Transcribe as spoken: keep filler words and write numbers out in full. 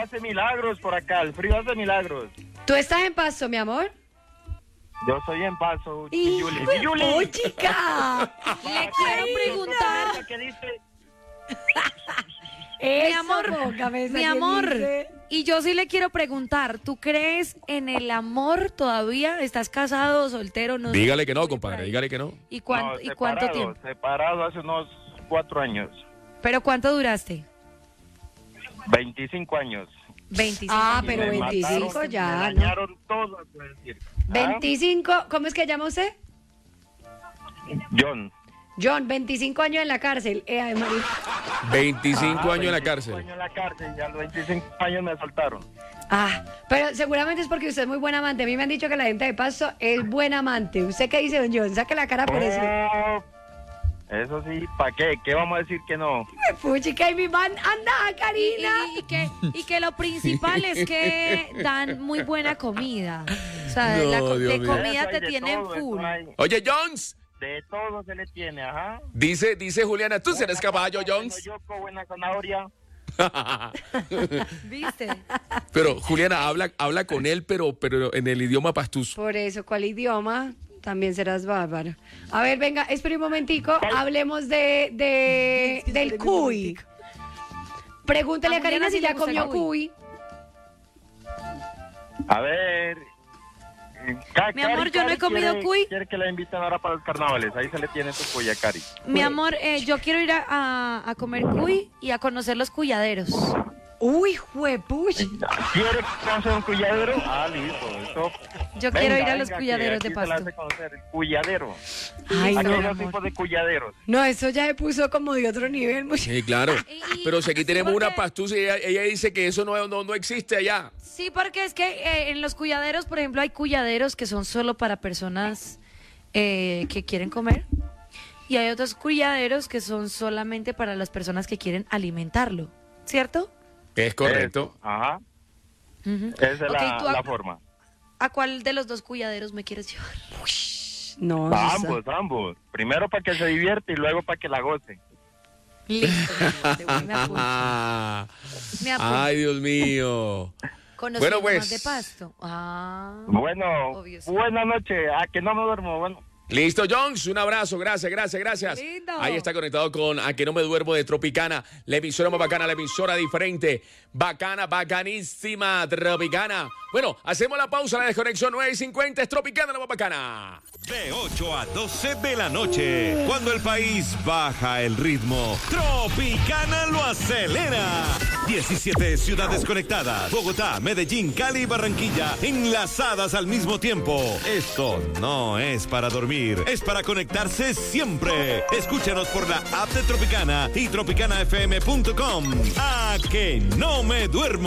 hace milagros por acá, el frío hace milagros. ¿Tú estás en Pasto, mi amor? Yo soy en Paso, ¡Y Yuli. ¡Oh, chica! Le quiero preguntar, ¿Qué dice? mi amor, boca, me mi saqué, amor, dice. y yo sí le quiero preguntar, ¿tú crees en el amor todavía? ¿Estás casado, soltero? No sé. Dígale que no, compadre, dígale que no. ¿Y, cuán- No, ¿y cuánto separado, tiempo? Separado hace unos cuatro años, ¿Pero cuánto duraste? veinticinco años. veinticinco. Ah, años. pero Me veinticinco mataron, ya, me ¿no? dañaron todo, puedo decir. ¿Ah? veinticinco, ¿cómo es que llama usted? John. John, veinticinco años en la cárcel. Eh, ay, María. veinticinco Ah, años en la veinticinco cárcel. años en la cárcel, y a los veinticinco años me soltaron. Ah, pero seguramente es porque usted es muy buen amante. A mí me han dicho que la gente de Pasto es buen amante. ¿Usted qué dice, don John? Saque la cara por eso. Oh, eso sí, ¿para qué? ¿Qué vamos a decir que no? Puchica, y mi man anda, Karina. Y, y que, y que lo principal es que dan muy buena comida. O sea, No, la co- Dios de mío. comida Eso hay te de tienen todo, eso full. hay- Oye, Jones, De todo se le tiene, ajá. dice, dice Juliana, ¿tú serás caballo, Buena Jones? yoco, buena zanahoria. ¿Viste? Pero Juliana habla, habla con él, pero, pero en el idioma pastuz. Por eso, ¿cuál idioma? También serás bárbaro. A ver, venga, espere un momentico. Hablemos de, de del cuy. Pregúntale A a Karina Juliana si sí le ya gusta el comió cuy. cuy. A ver. Ca- Mi amor, Cari, yo no he Cari comido quiere- cuy. Quiere que la inviten ahora para los carnavales. Ahí se le tiene su cuy a Cari. Mi amor, eh, yo quiero ir a, a- a comer cuy y a conocer los cuyaderos. Uy, juepuch. ¿Quiere conocer un cuyadero? Ah, listo. Eso. Yo Venga, quiero ir a los venga, que cuyaderos aquí de se la Pasto. hace conocer, el cuyadero. Ay, Aquí no, hay mi dos amor. tipos de cuyaderos. No, eso ya se puso como de otro nivel. mucho. Sí, claro. Y- y- Pero si aquí sí, tenemos porque- una pastuz y ella, ella dice que eso no, no, no existe allá. Sí, porque es que eh, en los cuyaderos, por ejemplo, hay cuyaderos que son solo para personas eh, que quieren comer. Y hay otros cuyaderos que son solamente para las personas que quieren alimentarlo. ¿Cierto? Es correcto. Eso, ajá. Ujú. Esa es Ok, la, ¿tú a, la forma. a cuál de los dos cuyaderos me quieres llevar? No, A Susa. ambos, ambos. Primero para que se divierte y luego para que la goce. Listo, mi amor, de una, me apunto. Ah, Me apunto. ay, Dios mío. Conociendo bueno, pues. más de Pasto. Ah. Bueno, Obvio, sí. buenas noches. Ah, que no me duermo. Bueno. Listo, Jones, un abrazo, gracias, gracias, gracias. Lindo. Ahí está conectado con A Que No Me Duermo de Tropicana, la emisora más bacana, la emisora diferente, bacana, bacanísima, Tropicana. Bueno, hacemos la pausa, la desconexión nueve y cincuenta, es Tropicana, la más bacana. De ocho a doce de la noche, cuando el país baja el ritmo, Tropicana lo acelera. diecisiete ciudades conectadas, Bogotá, Medellín, Cali y Barranquilla, enlazadas al mismo tiempo. Esto no es para dormir, es para conectarse siempre. Escúchanos por la app de Tropicana y tropicana f m punto com. A Que No Me Duermo.